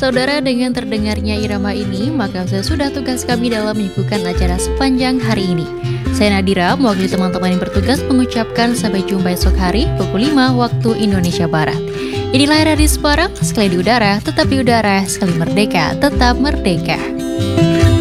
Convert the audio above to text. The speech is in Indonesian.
Saudara, dengan terdengarnya irama ini, maka sudah tugas kami dalam menyuguhkan acara sepanjang hari ini. Saya Nadira, mewakili teman-teman yang bertugas mengucapkan sampai jumpa esok hari pukul 5 waktu Indonesia Barat. Inilah Radio Semarang, sekali di udara, tetap di udara, sekali merdeka, tetap merdeka.